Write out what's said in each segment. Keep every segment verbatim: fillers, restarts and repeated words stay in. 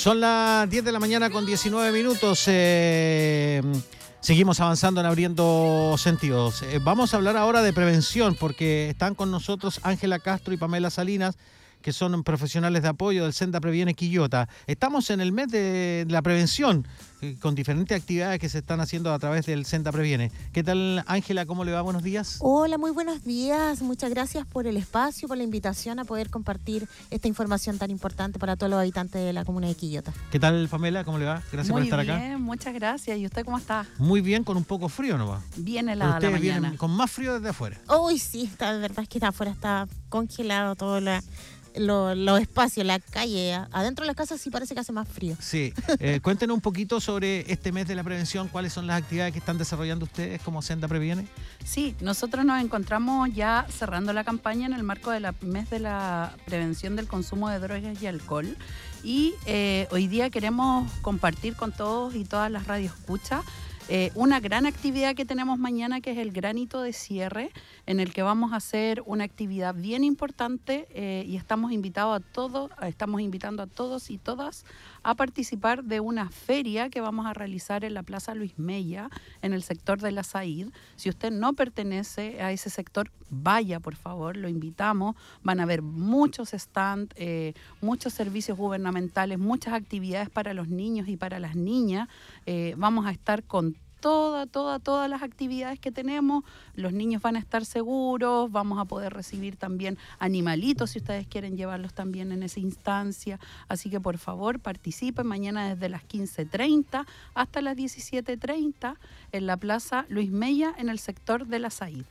Son las diez de la mañana con diecinueve minutos. Eh, seguimos avanzando en Abriendo Sentidos. Eh, vamos a hablar ahora de prevención porque están con nosotros Ángela Castro y Pamela Salinas, que son profesionales de apoyo del Senda Previene Quillota. Estamos en el mes de la prevención, eh, con diferentes actividades que se están haciendo a través del Senda Previene. ¿Qué tal, Ángela? ¿Cómo le va? Buenos días. Hola, muy buenos días. Muchas gracias por el espacio, por la invitación a poder compartir esta información tan importante para todos los habitantes de la comuna de Quillota. ¿Qué tal, Pamela? ¿Cómo le va? Gracias muy por estar bien, acá. Muy bien, muchas gracias. ¿Y usted cómo está? Muy bien, con un poco frío nomás. Bien helada la mañana. Vienen con más frío desde afuera. Uy, sí, está, la verdad es que está afuera está congelado todo la... Los, los espacios, la calle, adentro de las casas sí parece que hace más frío. Sí, eh, cuéntenos un poquito sobre este mes de la prevención, cuáles son las actividades que están desarrollando ustedes como Senda Previene. Sí, nosotros nos encontramos ya cerrando la campaña en el marco del mes de la prevención del consumo de drogas y alcohol y eh, hoy día queremos compartir con todos y todas las radioescuchas Eh, una gran actividad que tenemos mañana, que es el granito de cierre, en el que vamos a hacer una actividad bien importante eh, y estamos invitados a todos, estamos invitando a todos y todas a participar de una feria que vamos a realizar en la Plaza Luis Mella, en el sector de la Said. Si usted no pertenece a ese sector, vaya, por favor, lo invitamos. Van a haber muchos stands, eh, muchos servicios gubernamentales, muchas actividades para los niños y para las niñas. Eh, vamos a estar con Toda, toda, todas las actividades que tenemos. Los niños van a estar seguros, vamos a poder recibir también animalitos si ustedes quieren llevarlos también en esa instancia. Así que por favor participen mañana desde las quince treinta hasta las diecisiete treinta en la Plaza Luis Mella en el sector de la Said.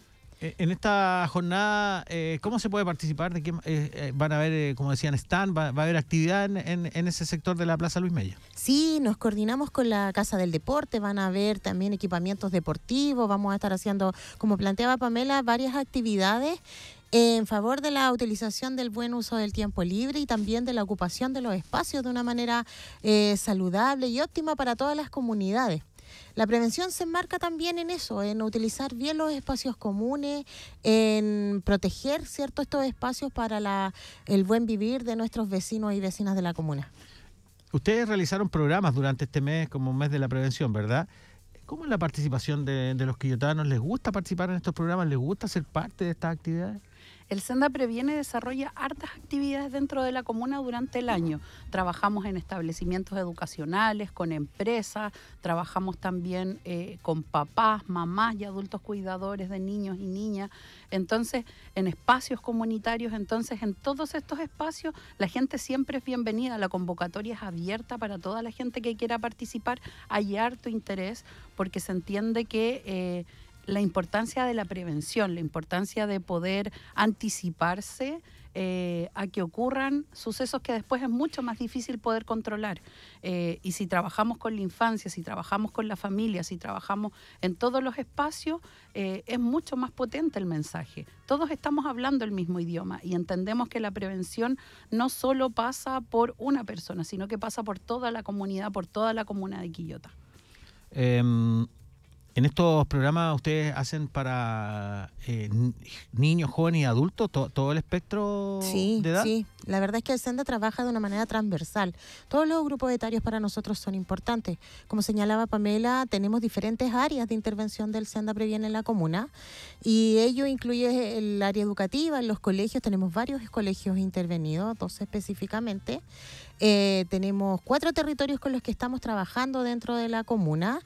En esta jornada, eh, ¿cómo se puede participar? ¿De qué, eh, eh, ¿Van a haber, eh, como decían, stand? ¿Va, va a haber actividad en, en, en ese sector de la Plaza Luis Mella? Sí, nos coordinamos con la Casa del Deporte, van a haber también equipamientos deportivos, vamos a estar haciendo, como planteaba Pamela, varias actividades en favor de la utilización del buen uso del tiempo libre y también de la ocupación de los espacios de una manera eh, saludable y óptima para todas las comunidades. La prevención se enmarca también en eso, en utilizar bien los espacios comunes, en proteger, ¿cierto?, estos espacios para la, el buen vivir de nuestros vecinos y vecinas de la comuna. Ustedes realizaron programas durante este mes como mes de la prevención, ¿verdad? ¿Cómo es la participación de, de los quillotanos? ¿Les gusta participar en estos programas? ¿Les gusta ser parte de estas actividades? El Senda Previene desarrolla hartas actividades dentro de la comuna durante el año. Trabajamos en establecimientos educacionales, con empresas, trabajamos también eh, con papás, mamás y adultos cuidadores de niños y niñas. Entonces, en espacios comunitarios, entonces en todos estos espacios la gente siempre es bienvenida. La convocatoria es abierta para toda la gente que quiera participar. Hay harto interés porque se entiende que Eh, la importancia de la prevención, la importancia de poder anticiparse eh, a que ocurran sucesos que después es mucho más difícil poder controlar. Eh, y si trabajamos con la infancia, si trabajamos con la familia, si trabajamos en todos los espacios, eh, es mucho más potente el mensaje. Todos estamos hablando el mismo idioma y entendemos que la prevención no solo pasa por una persona, sino que pasa por toda la comunidad, por toda la comuna de Quillota. Eh... En estos programas ustedes hacen para eh, niños, jóvenes y adultos, to, todo el espectro sí, de edad. Sí, la verdad es que el Senda trabaja de una manera transversal. Todos los grupos etarios para nosotros son importantes. Como señalaba Pamela, tenemos diferentes áreas de intervención del Senda Previene en la comuna y ello incluye el área educativa. En los colegios tenemos varios colegios intervenidos, dos específicamente. Eh, tenemos cuatro territorios con los que estamos trabajando dentro de la comuna.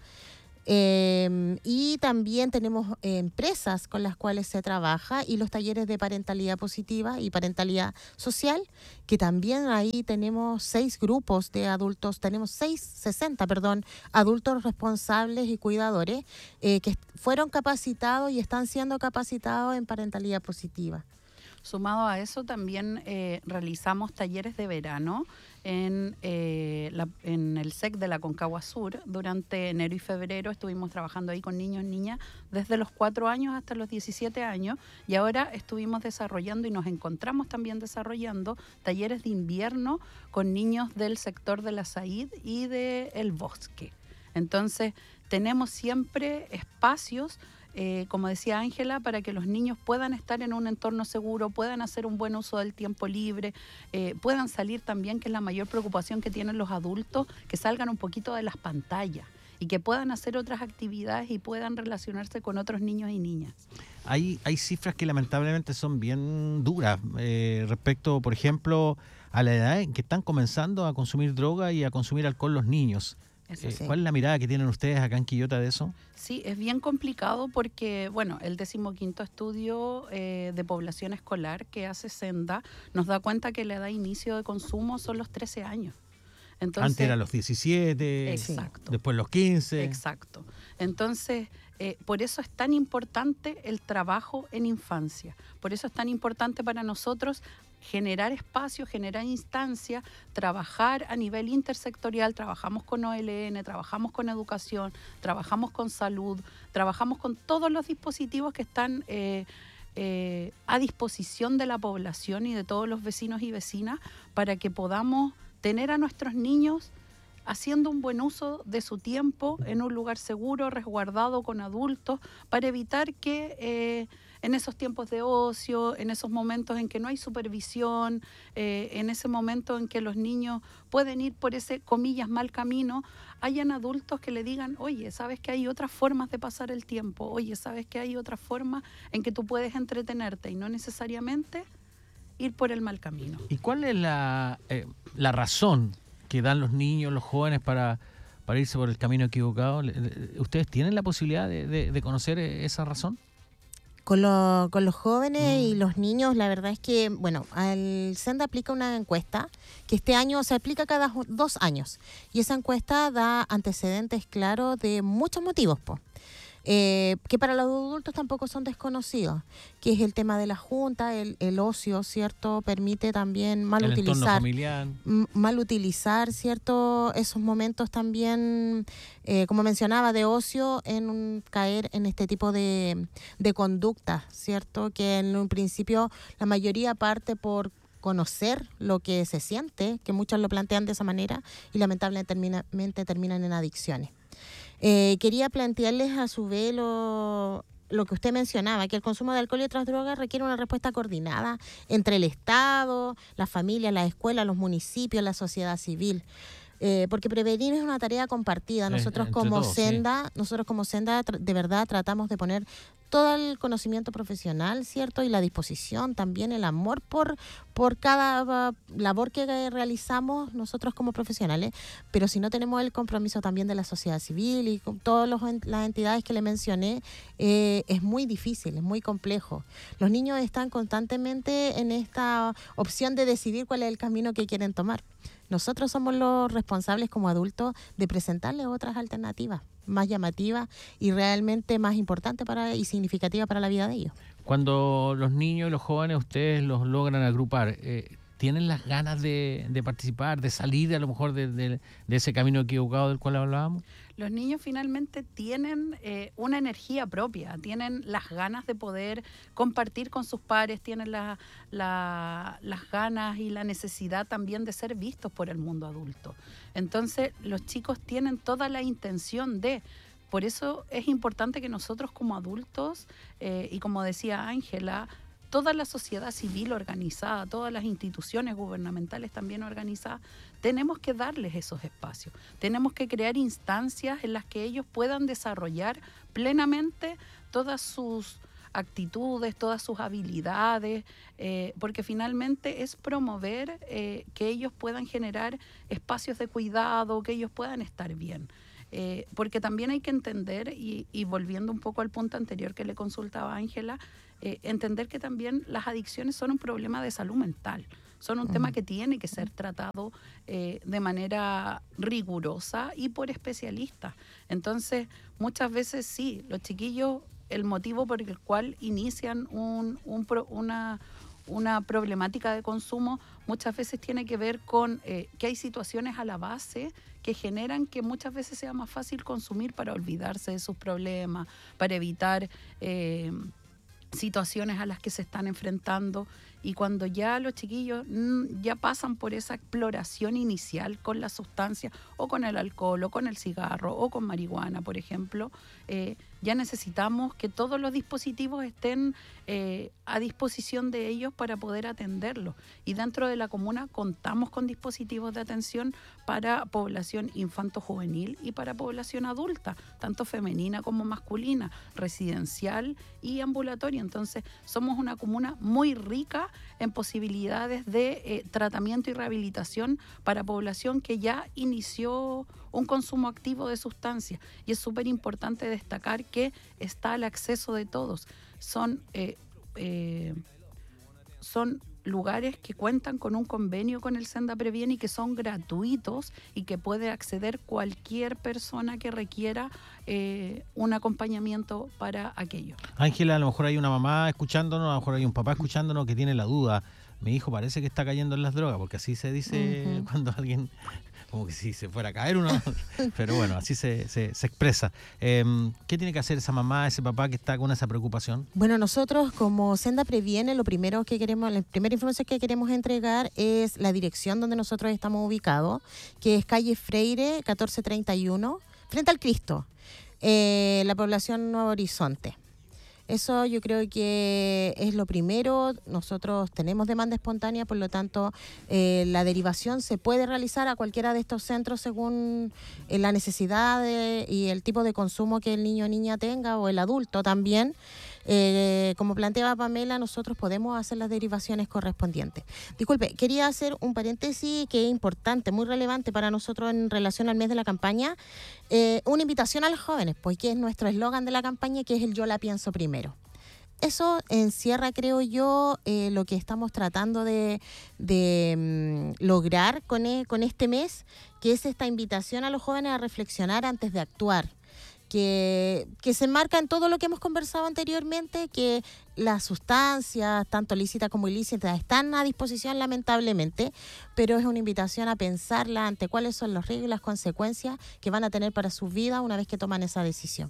Eh, y también tenemos eh, empresas con las cuales se trabaja y los talleres de parentalidad positiva y parentalidad social, que también ahí tenemos seis grupos de adultos, tenemos seis, sesenta, perdón, adultos responsables y cuidadores eh, que fueron capacitados y están siendo capacitados en parentalidad positiva. Sumado a eso, también eh, realizamos talleres de verano en, eh, la, en el S E C de la Concagua Sur. Durante enero y febrero estuvimos trabajando ahí con niños y niñas desde los cuatro años hasta los diecisiete años y ahora estuvimos desarrollando y nos encontramos también desarrollando talleres de invierno con niños del sector de la Said y del Bosque. Entonces, tenemos siempre espacios eh, como decía Ángela, para que los niños puedan estar en un entorno seguro, puedan hacer un buen uso del tiempo libre, eh, puedan salir también, que es la mayor preocupación que tienen los adultos, que salgan un poquito de las pantallas y que puedan hacer otras actividades y puedan relacionarse con otros niños y niñas. Hay, hay cifras que lamentablemente son bien duras eh, respecto, por ejemplo, a la edad en que están comenzando a consumir droga y a consumir alcohol los niños. Eso Eh, sí. ¿Cuál es la mirada que tienen ustedes acá en Quillota de eso? Sí, es bien complicado porque, bueno, el decimoquinto estudio eh, de población escolar que hace Senda nos da cuenta que la edad de inicio de consumo son los trece años. Entonces, Antes eran los diecisiete, exacto. después los quince. Exacto. Entonces, eh, por eso es tan importante el trabajo en infancia. Por eso es tan importante para nosotros generar espacios, generar instancias, trabajar a nivel intersectorial. Trabajamos con O L N, trabajamos con educación, trabajamos con salud, trabajamos con todos los dispositivos que están eh, eh, a disposición de la población y de todos los vecinos y vecinas para que podamos tener a nuestros niños haciendo un buen uso de su tiempo en un lugar seguro, resguardado con adultos, para evitar que eh, en esos tiempos de ocio, en esos momentos en que no hay supervisión, eh, en ese momento en que los niños pueden ir por ese, comillas, mal camino, hayan adultos que le digan, oye, ¿sabes que hay otras formas de pasar el tiempo? Oye, ¿sabes que hay otras formas en que tú puedes entretenerte y no necesariamente ir por el mal camino? ¿Y cuál es la, eh, la razón que dan los niños, los jóvenes para, para irse por el camino equivocado? ¿Ustedes tienen la posibilidad de, de, de conocer esa razón? Con, lo, con los jóvenes Mm. y los niños, la verdad es que, bueno, el Senda aplica una encuesta que este año se aplica cada jo- dos años. Y esa encuesta da antecedentes claros de muchos motivos, po. Eh, que para los adultos tampoco son desconocidos, que es el tema de la junta, el, el ocio, ¿cierto? Permite también mal El entorno utilizar. familiar. m- mal utilizar, ¿cierto? Esos momentos también, eh, como mencionaba, de ocio, en un- caer en este tipo de, de conductas, ¿cierto? Que en un principio la mayoría parte por conocer lo que se siente, que muchos lo plantean de esa manera y lamentablemente termina- terminan en adicciones. Eh, quería plantearles a su vez lo, lo que usted mencionaba, que el consumo de alcohol y otras drogas requiere una respuesta coordinada entre el Estado, las familias, las escuelas, los municipios, la sociedad civil. Eh, porque prevenir es una tarea compartida. Eh, Nosotros entre como todos, sí. Senda, nosotros como Senda tra- de verdad tratamos de poner todo el conocimiento profesional, ¿cierto? Y la disposición, también el amor por, por cada uh, labor que eh, realizamos nosotros como profesionales, pero si no tenemos el compromiso también de la sociedad civil y con todas los en- las entidades que le mencioné, eh, es muy difícil, es muy complejo. Los niños están constantemente en esta opción de decidir cuál es el camino que quieren tomar. Nosotros somos los responsables como adultos de presentarles otras alternativas más llamativas y realmente más importantes para, y significativas para la vida de ellos. Cuando los niños y los jóvenes ustedes los logran agrupar, eh, ¿tienen las ganas de, de participar, de salir a lo mejor de, de, de ese camino equivocado del cual hablábamos? Los niños finalmente tienen eh, una energía propia, tienen las ganas de poder compartir con sus pares, tienen la, la, las ganas y la necesidad también de ser vistos por el mundo adulto. Entonces, los chicos tienen toda la intención de... Por eso es importante que nosotros como adultos, eh, y como decía Ángela, toda la sociedad civil organizada, todas las instituciones gubernamentales también organizadas, tenemos que darles esos espacios. Tenemos que crear instancias en las que ellos puedan desarrollar plenamente todas sus actitudes, todas sus habilidades, eh, porque finalmente es promover eh, que ellos puedan generar espacios de cuidado, que ellos puedan estar bien. Eh, porque también hay que entender, y, y volviendo un poco al punto anterior que le consultaba a Ángela, eh, entender que también las adicciones son un problema de salud mental, son un uh-huh. tema que tiene que ser tratado eh, de manera rigurosa y por especialistas. Entonces, muchas veces sí, los chiquillos, el motivo por el cual inician un, un pro, una... una problemática de consumo muchas veces tiene que ver con eh, que hay situaciones a la base que generan que muchas veces sea más fácil consumir para olvidarse de sus problemas, para evitar eh, situaciones a las que se están enfrentando y cuando ya los chiquillos mm, ya pasan por esa exploración inicial con la sustancia o con el alcohol o con el cigarro o con marihuana, por ejemplo, eh, ya necesitamos que todos los dispositivos estén eh, a disposición de ellos para poder atenderlos. Y dentro de la comuna contamos con dispositivos de atención para población infanto-juvenil y para población adulta, tanto femenina como masculina, residencial y ambulatoria. Entonces, somos una comuna muy rica en posibilidades de eh, tratamiento y rehabilitación para población que ya inició un consumo activo de sustancias. Y es súper importante destacar que está al acceso de todos. Son, eh, eh, son lugares que cuentan con un convenio con el Senda Previene y que son gratuitos y que puede acceder cualquier persona que requiera eh, un acompañamiento para aquello. Ángela, a lo mejor hay una mamá escuchándonos, a lo mejor hay un papá escuchándonos que tiene la duda. Mi hijo parece que está cayendo en las drogas, porque así se dice uh-huh. cuando alguien... como que si se fuera a caer uno, pero bueno, así se, se, se expresa. Eh, ¿Qué tiene que hacer esa mamá, ese papá que está con esa preocupación? Bueno, nosotros como Senda Previene, lo primero que queremos, la primera información que queremos entregar es la dirección donde nosotros estamos ubicados, que es calle Freire catorce treinta y uno, frente al Cristo, eh, la población Nuevo Horizonte. Eso yo creo que es lo primero. Nosotros tenemos demanda espontánea, por lo tanto, eh, la derivación se puede realizar a cualquiera de estos centros según eh, la necesidad de, y el tipo de consumo que el niño o niña tenga, o el adulto también. Eh, como planteaba Pamela, nosotros podemos hacer las derivaciones correspondientes. Disculpe, quería hacer un paréntesis que es importante, muy relevante para nosotros en relación al mes de la campaña. Eh, una invitación a los jóvenes, pues que es nuestro eslogan de la campaña, que es el Yo la pienso primero. Eso encierra, creo yo, eh, lo que estamos tratando de, de mm, lograr con, e, con este mes, que es esta invitación a los jóvenes a reflexionar antes de actuar. Que, que se enmarca en todo lo que hemos conversado anteriormente, que las sustancias, tanto lícitas como ilícitas, están a disposición lamentablemente, pero es una invitación a pensarla ante cuáles son los riesgos y las consecuencias que van a tener para su vida una vez que toman esa decisión.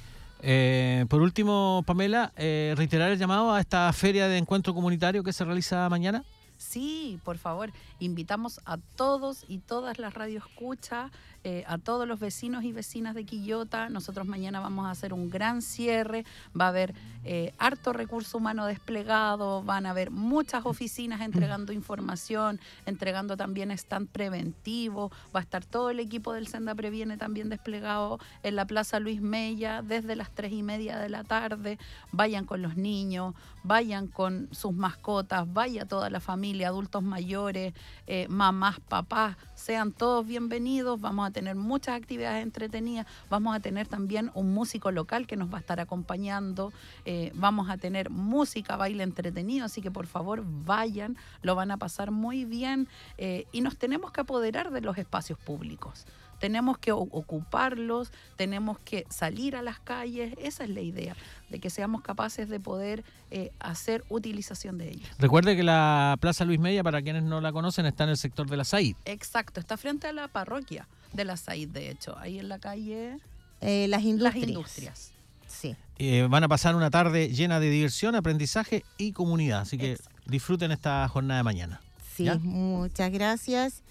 Eh, por último, Pamela, eh, reiterar el llamado a esta feria de encuentro comunitario que se realiza mañana. Sí, por favor, invitamos a todos y todas las radioescuchas, eh, a todos los vecinos y vecinas de Quillota. Nosotros mañana vamos a hacer un gran cierre, va a haber eh, harto recurso humano desplegado, van a haber muchas oficinas entregando información, entregando también stand preventivo, va a estar todo el equipo del Senda Previene también desplegado en la Plaza Luis Mella desde las tres y media de la tarde. Vayan con los niños, vayan con sus mascotas, vaya toda la familia, adultos mayores, eh, mamás, papás, sean todos bienvenidos. Vamos a tener muchas actividades entretenidas, vamos a tener también un músico local que nos va a estar acompañando, eh, vamos a tener música, baile entretenido, así que por favor vayan, lo van a pasar muy bien, eh, y nos tenemos que apoderar de los espacios públicos. Tenemos que ocuparlos, tenemos que salir a las calles, esa es la idea, de que seamos capaces de poder eh, hacer utilización de ellos. Recuerde que la Plaza Luis Mella, para quienes no la conocen, está en el sector de la Said. Exacto, está frente a la parroquia de la Said, de hecho, ahí en la calle... Eh, las industrias. Las industrias. Sí. Eh, van a pasar una tarde llena de diversión, aprendizaje y comunidad, así que Exacto. Disfruten esta jornada de mañana. Sí, ¿Ya? Muchas gracias.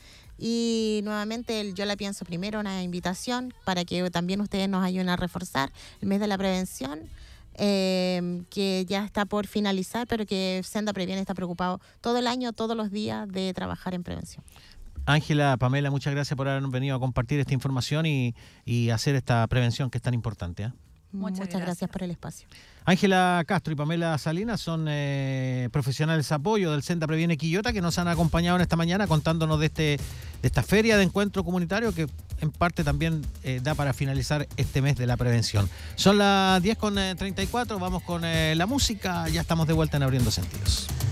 Y nuevamente el Yo la pienso primero, una invitación para que también ustedes nos ayuden a reforzar el mes de la prevención, eh, que ya está por finalizar, pero que Senda Previene está preocupado todo el año, todos los días, de trabajar en prevención. Ángela, Pamela, muchas gracias por haber venido a compartir esta información y, y hacer esta prevención que es tan importante, ¿eh? Muchas, Muchas gracias. gracias por el espacio. Ángela Castro y Pamela Salinas son eh, profesionales de apoyo del Senda Previene Quillota, que nos han acompañado en esta mañana contándonos de, este, de esta feria de encuentro comunitario que en parte también eh, da para finalizar este mes de la prevención. Son las diez con treinta y cuatro, vamos con eh, la música, ya estamos de vuelta en Abriendo Sentidos.